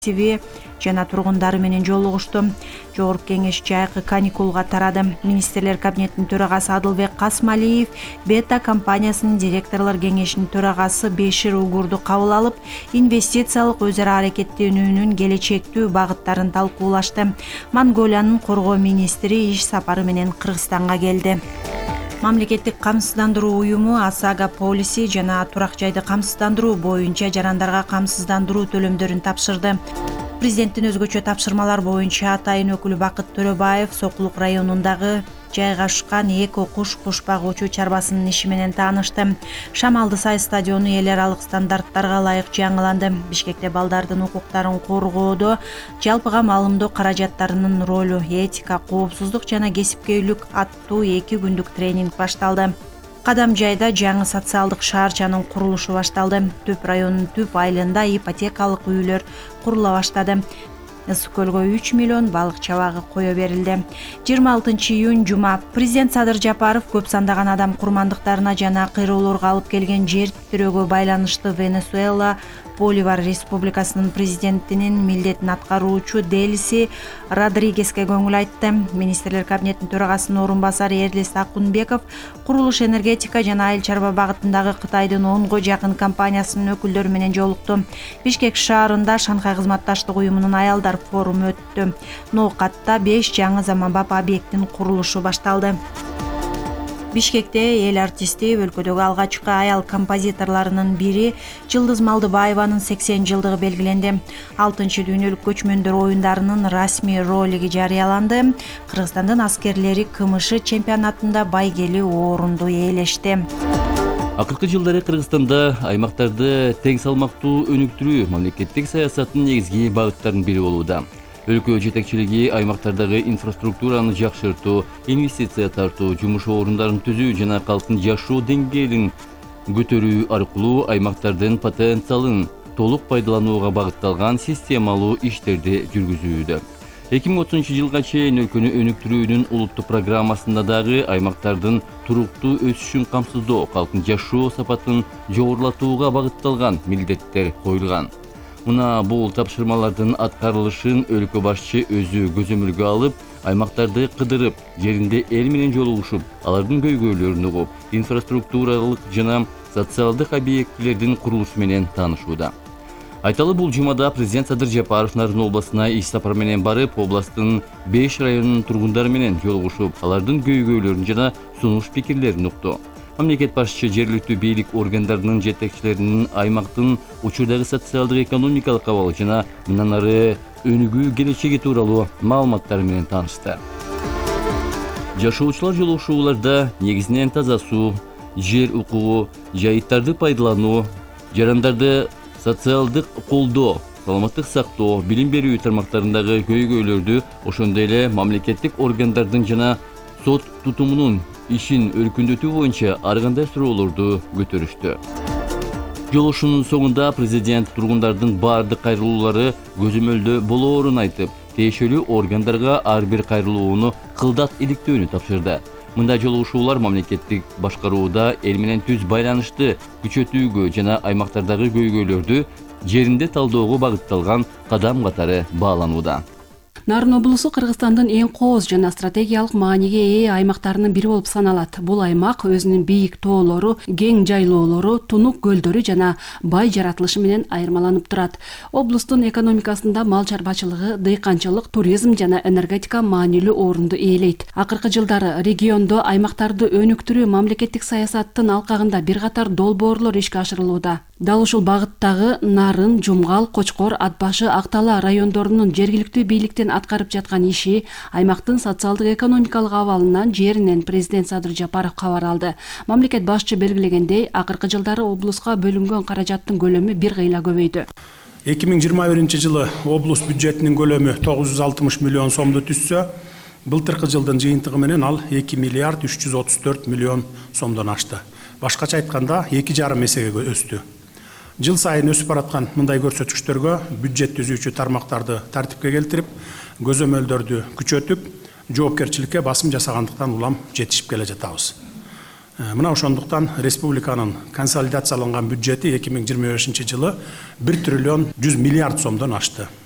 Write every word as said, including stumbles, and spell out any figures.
жана тургундары менен жолугушту. Жогорку кеңеш жайкы каникулга тарады. Министрлер кабинетинин төрагасы Адылбек Касмалиев Бета компаниясынын директорлор кеңешинин төрагасы Бешир Угурду кабыл алып, инвестициялык өз ара аракеттенүүнүн келечектүү багыттарын талкуулашты. Монголиянын коргоо министри иш сапары менен Кыргызстанга келди. Мамлекеттик камсыздандыруу уюму ОСАГО полиси жана турак жайды камсыздандыруу боюнча жарандарга камсыздандыруу төлөмдөрүн тапшырды. Президенттин өзгөчө тапшырмалар боюнча атайын өкүлү Бакыт Төрөбаев Сокулук районундагы жайгашкан эко куш куш багуучу чарбасынын иши менен таанышты. Шамалды Сай стадиону эл аралык стандарттарга ылайык жаңыланды. Бишкекте балдардын укуктарын коргоодо жалпыга маалымдоо каражаттарынын ролу, этика, коопсуздук жана кесипкөйлүк аттуу эки күндүк тренинг башталды. Кадам жайда жаңы социалдык шаарчанын курулушу башталды. Түп районунун түп айылында ипотекалык үйлөр курула баштады. Ысык көлгө үч миллион балык чабагы кое берилди. жыйырма алтынчы июнь жума президент Садыр Жапаров көп сандаган адам курмандыктарына жана кыйроолорго алып келген жер титирөөгө байланыштуу Венесуэла Боливар Республикасынын президентинин милдетин аткаруучу Делси Родригеске көңүл айтты. Министрлер кабинетинин төрагасынын орун басары Эрлис Акунбеков курулуш, энергетика жана айыл чарба багытындагы Кытайдын онго жакын компаниясынын өкүлдөрү менен жолукту. Бишкек шаарында Шанхай кызматташтык уюмунун аялдар форуму өттү. Ноокатта беш жаңы заманбап объекттин курулушу башталды. Бишкекте эл артисти, өлкөдөгү алгачкы аял композиторлорунун бири Жылдыз Малдыбаеванын сексен жылдыгы белгиленди. алтынчы дүйнөлүк көчмөндөр оюндарынын расмий ролиги жарыяланды. Кыргызстандын аскерлери КМШ чемпионатында байгелүү орунду ээлешти. Акыркы жылдары Кыргызстанда аймактарды тең салмактуу өнүктүрүү мамлекеттик саясаттын негизги багыттарынын бири болууда. Өлкө жетекчилиги аймактардагы инфраструктураны жакшыртуу, инвестиция тартуу, жумуш орундарын түзүү жана калктын жашоо деңгээлин көтөрүү аркылуу аймактардын потенциалын толук пайдаланууга багытталган системалуу иштерди жүргүзүүдө. эки миң отузунчу жылга чейин өлкөнү өнүктүрүүнүн улуттук программасында дагы аймактардын туруктуу өсүшүн камсыздоо, калктын жашоо сапатын жогорулатууга багытталган милдеттер коюлган. Мына бул тапшырмалардын аткарылышын өлкө башчы өзү көзөмөлгө алып, аймактарды кыдырып, жеринде эл менен жолугушуп, алардын көйгөйлөрүн угуп, инфраструктуралык жана социалдык объектилердин курулушу менен таанышууда. Айталы бул жумада президент Садыр Жапаров Нарын областына иш сапар менен барып, областтын беш районунун тургундары менен жолугушуп, алардын көйгөйлөрүн жана сунуш пикирлерин укту. Мамлекет башчы жергиликтүү бийлик органдарынын жетекчилеринин аймактын учурдагы социалдык экономикалык абалы жана мындан ары өнүгүү келечеги тууралуу маалыматтар менен таанышты. Жашоочулар жолугушууларда негизинен таза суу, жер укугу, жайыттарды пайдалануу, жарандарды социалдык колдоо, саламаттык сактоо, билим берүү тармактарындагы көйгөйлөрдү, ошондой эле мамлекеттик органдардын жана сот тутумунун ишин өркүндөтүү боюнча ар кандай суроолорду көтөрүштү. Жолугушуунун соңунда президент тургундардын баардык кайрылуулары көзөмөлдө болоорун айтып, тиешелүү органдарга ар бир кайрылууну кылдат иликтөөнү тапшырды. Мындай жолугушуулар мамлекеттик башкарууда эл менен түз байланышты күчөтүүгө жана аймактардагы көйгөйлөрдү жеринде талдоого багытталган кадам катары бааланууда. Нарын облусу Кыргызстандын эң кооз жана стратегиялык мааниге ээ аймактарынын бири болуп саналат. Бул аймак өзүнүн бийик тоолору, кең жайлоолору, тунук көлдөрү жана бай жаратылышы менен айырмаланып турат. Облустун экономикасында мал чарбачылыгы, дыйканчылык, туризм жана энергетика маанилүү орунду ээлейт. Акыркы жылдары региондо аймактарды өнүктүрүү мамлекеттик саясаттын алкагында бир катар долбоорлор ишке ашырылууда. Дал ушул багыттагы Нарын, Жумгал, Кочкор, Атбашы, Актала райондорунун жергиликтүү бийликтин аткарып жаткан иши аймактын социалдык экономикалык абалынан жеринен президент Садыр Жапаров кабар алды. Мамлекет башчы белгилегендей, акыркы жылдары облуска бөлүнгөн каражаттын көлөмү бир кыйла көбөйдү. эки миң жыйырма биринчи жылы облус бюджетинин көлөмү тогуз жүз алтымыш миллион сомду түзсө, былтыркы жылдын жыйынтыгы менен ал эки миллиард үч жүз отуз төрт миллион сомдон ашты. Башкача айтканда эки жарым эсеге өстү. Жыл сайын өсүп бараткан мындай көрсөткүчтөргө бюджет түзүүчү тармактарды тартипке келтирип, көзөмөлдөрдү күчөтүп, жоопкерчиликке басым жасагандыктан улам жетишип келе жатабыз. Мына ошондуктан республиканын консолидацияланган бюджети эки миң жыйырма бешинчи жылы бир триллион жүз миллиард сомдон ашты.